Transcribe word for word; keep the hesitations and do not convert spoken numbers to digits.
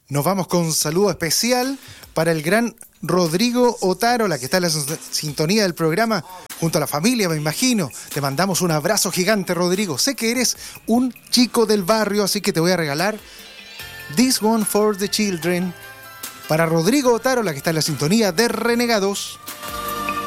Nos vamos con saludo especial para el gran Rodrigo Otaro, la que está en la sintonía del programa, junto a la familia, me imagino. Te mandamos un abrazo gigante, Rodrigo. Sé que eres un chico del barrio, así que te voy a regalar This One for the Children para Rodrigo Otaro, la que está en la sintonía de Renegados.